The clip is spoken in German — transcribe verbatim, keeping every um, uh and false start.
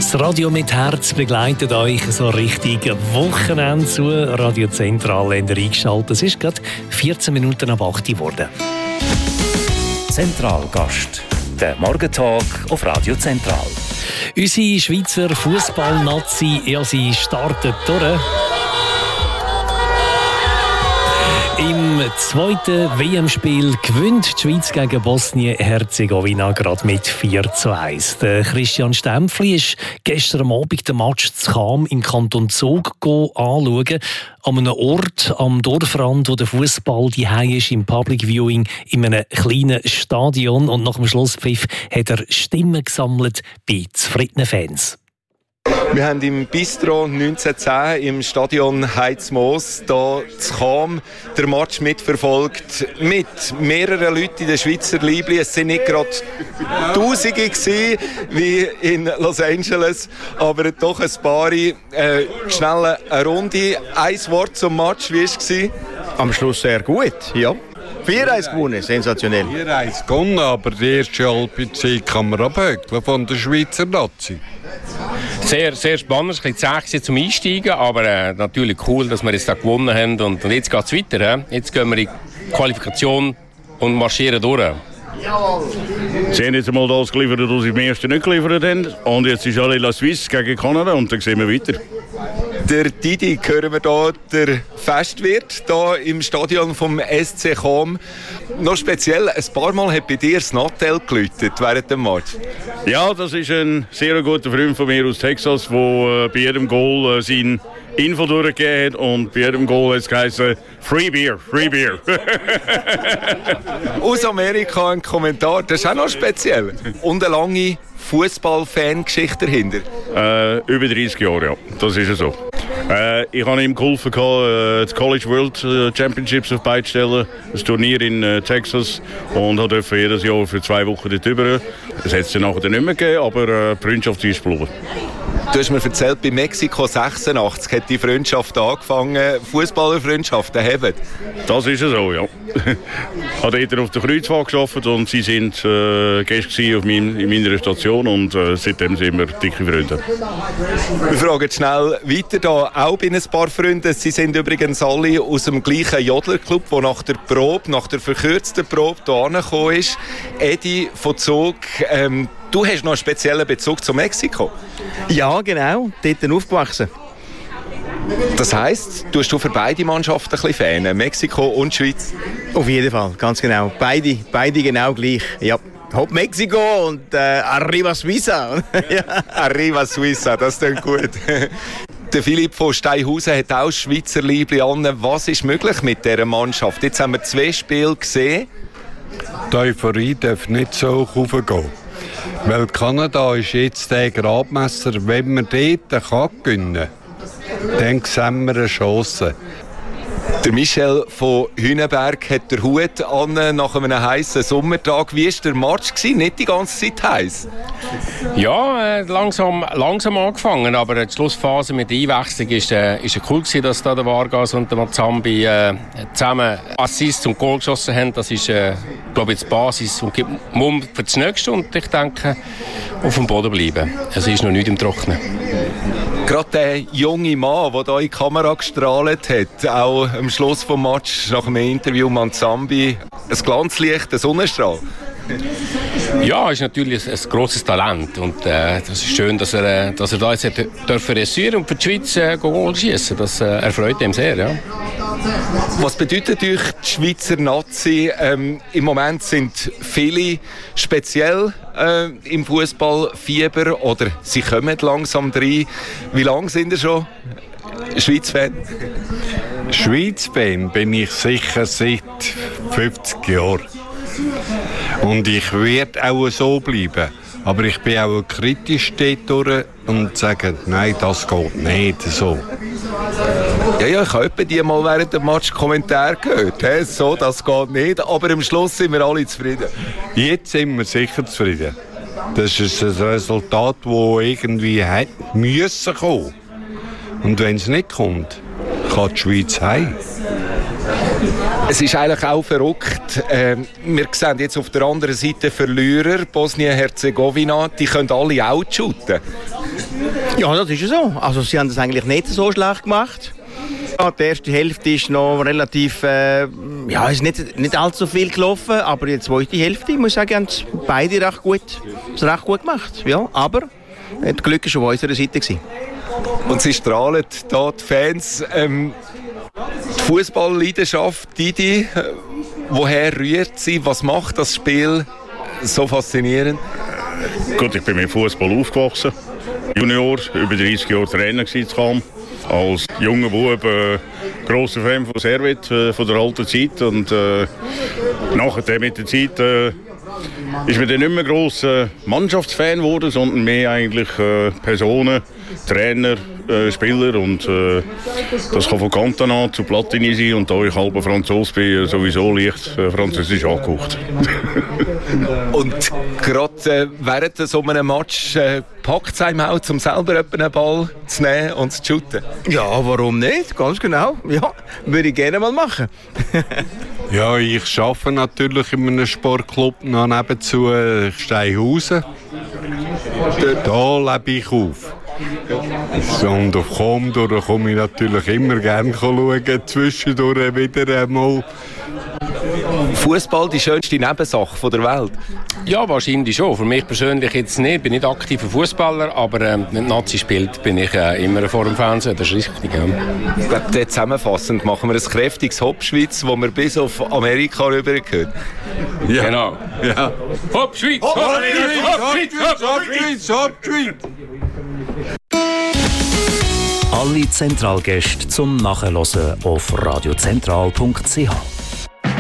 Das Radio mit Herz begleitet euch so richtig Wochenende zu. Radio Zentral eingeschaltet. Es ist gerade vierzehn Minuten ab acht Uhr geworden. Zentralgast, der Morgentalk auf Radio Zentral. Unsere Schweizer Fußball-Nazi, ja, sie startet durch. Im zweiten W M-Spiel gewinnt die Schweiz gegen Bosnien-Herzegowina gerade mit vier zu eins. Der Christian Stempfli ist gestern am Abend den Match zu Cham im Kanton Zug anschauen. An einem Ort am Dorfrand, wo der Fußball die Hause ist, im Public Viewing in einem kleinen Stadion. Und nach dem Schlusspfiff hat er Stimmen gesammelt bei zufriedenen Fans. Wir haben im Bistro neunzehnhundertzehn im Stadion Heizmoos hier zu Cham den Match mitverfolgt mit mehreren Leuten in der Schweizer Liebli. Es waren nicht gerade Tausende gewesen, wie in Los Angeles, aber doch ein paar. Äh, schnell eine Runde. Ein Wort zum Match, wie war es? Am Schluss sehr gut, ja. vier eins gewonnen, sensationell. vier eins gewonnen, aber die erste Halbzeit kann man abhökeln von der Schweizer Nazi. Sehr, sehr spannend, ein bisschen zäh zum Einsteigen, aber äh, natürlich cool, dass wir jetzt da gewonnen haben. Und, und jetzt geht es weiter. He? Jetzt gehen wir in die Qualifikation und marschieren durch. Sie haben jetzt einmal das geliefert, was sie im ersten nicht geliefert haben. Und jetzt ist alle La Suisse gegen Kanada und dann sehen wir weiter. Der Didi, hören wir hier, der Festwirt hier im Stadion vom S C Cham. Noch speziell, ein paar Mal hat bei dir das Nattel geläutet während dem Match. Ja, das ist ein sehr guter Freund von mir aus Texas, der äh, bei jedem Goal äh, sein Info durchgegeben hat. Und bei jedem Goal hat es geheißen, Free Beer, Free Beer. Aus Amerika ein Kommentar, das ist auch noch speziell. Und eine lange Fußball-Fangeschichte dahinter. Äh, über dreißig Jahre, ja. Das ist so. Äh, ich habe ihm geholfen, äh, das College World Championships auf beide Stellen, das Turnier in äh, Texas, und habe jedes Jahr für zwei Wochen dort rüber. Es hat es dann nachher nicht mehr gegeben, aber äh, die Freundschaft ist geblieben. Du hast mir erzählt, bei Mexiko sechsundachtzig hat die Freundschaft angefangen. Fußballerfreundschaften haben. Das ist so, ja. Ich habe dort auf der Kreuzfahrt gearbeitet und sie waren äh, Gäste auf mein, in meiner Station, und äh, seitdem sind wir dicke Freunde. Wir fragen schnell weiter da, auch bei ein paar Freunden. Sie sind übrigens alle aus dem gleichen Jodlerclub, der nach der Probe, nach der verkürzten Probe hier angekommen ist. Edi von Zug, ähm, du hast noch einen speziellen Bezug zu Mexiko. Ja, genau. Dort aufgewachsen. Das heisst, du hast du für beide Mannschaften ein bisschen Fan, Mexiko und Schweiz? Auf jeden Fall, ganz genau. Beide, beide genau gleich. Ja. Hopp Mexiko und äh, Arriba Suiza. Ja. Arriba Suiza, das klingt gut. Der Philipp von Steinhausen hat auch Schweizer Liebli an. Was ist möglich mit dieser Mannschaft? Jetzt haben wir zwei Spiele gesehen. Die Euphorie darf nicht so hochgehen. Weil Kanada ist jetzt der Gradmesser. Wenn man dort kann gewinnen kann, dann sehen wir eine Chance. Der Michel von Hünenberg hat den Hut an nach einem heißen Sommertag. Wie war der Match? Nicht die ganze Zeit heiß? Ja, äh, langsam, langsam angefangen, aber die Schlussphase mit der Einwechslung ist, äh, ist cool gewesen, dass da der Vargas und der Mazambi äh, zusammen Assist und Goal geschossen haben. Das ist, äh, glaube ich, die Basis und gibt Mumm für das Nächste. Und ich denke, auf dem Boden bleiben. Es ist noch nichts im Trockenen. Gerade der junge Mann, der hier in die Kamera gestrahlt hat, auch am Schluss des Matches, nach einem Interview mit Zambi, ein Glanzlicht, ein Sonnenstrahl. Ja, er ist natürlich ein, ein grosses Talent und äh, das ist schön, dass er, dass er da jetzt dürfen reüssieren und für die Schweiz äh, Goal schießen. Das äh, erfreut ihm sehr, ja. Was bedeutet euch die Schweizer Nazi? Ähm, Im Moment sind viele speziell äh, im Fußballfieber oder sie kommen langsam rein. Wie lange sind ihr schon Schweiz-Fan? Schweiz-Fan bin ich sicher seit fünfzig Jahren. Und ich werde auch so bleiben. Aber ich bin auch kritisch dort und sage, nein, das geht nicht so. Ja, ja, ich habe etwa die mal während dem Match Kommentar gehört. He? So, das geht nicht. Aber am Schluss sind wir alle zufrieden. Jetzt sind wir sicher zufrieden. Das ist ein Resultat, das irgendwie hat müssen kommen. Und wenn es nicht kommt, kann die Schweiz heim. Es ist eigentlich auch verrückt. Ähm, wir sehen jetzt auf der anderen Seite Verlierer, Bosnien-Herzegowina. Die können alle outshooten. Ja, das ist ja so. Also sie haben das eigentlich nicht so schlecht gemacht. Ja, die erste Hälfte ist noch relativ, äh, ja, ist nicht, nicht allzu viel gelaufen, aber die zweite Hälfte, ich muss sagen, haben beide recht gut, es recht gut gemacht. Ja, aber das Glück war schon auf unserer Seite gewesen. Und sie strahlen hier die Fans. Ähm, die Fußballleidenschaft, Didi, äh, woher rührt sie? Was macht das Spiel so faszinierend? Gut, ich bin mit Fußball aufgewachsen. Junior, über dreißig Jahre Trainer gewesen. Als junger Bub äh, grosser Fan von Servet, äh, von der alten Zeit. Und äh, nachher mit der Zeit äh, ist man dann nicht mehr gross äh, Mannschaftsfan geworden, sondern mehr eigentlich äh, Personen, Trainer, äh, Spieler. Und äh, das kann von Cantona zu Platini sein. Und da ich halber Franzose bin, sowieso leicht äh, französisch angehaucht. Und gerade äh, während so einem Match äh, packt es einem auch, um selber einen Ball zu nehmen und zu shooten? Ja, warum nicht? Ganz genau. Ja, würde ich gerne mal machen. Ja, ich arbeite natürlich in einem Sportclub noch nebenzu, äh, Steinhausen. Da lebe ich auf. Und auf Komdor komme ich natürlich immer gerne schauen, zwischendurch wieder einmal. Fußball die schönste Nebensache der Welt? Ja, wahrscheinlich schon. Für mich persönlich jetzt nicht. Ich bin nicht aktiver Fußballer, aber ähm, wenn die Nazi spielt, bin ich äh, immer vor dem Fernsehen. Das ist richtig. Ja. Ich glaube, zusammenfassend machen wir ein kräftiges Hop-Schweiz, das wir bis auf Amerika rübergehen. Ja. Genau. Ja. Hopp Schweiz! Hopp Schweiz! Hopp Schweiz! Hopp Schweiz! Hopp Schweiz! Alle Zentralgäste zum Nachhören auf radiozentral punkt c h.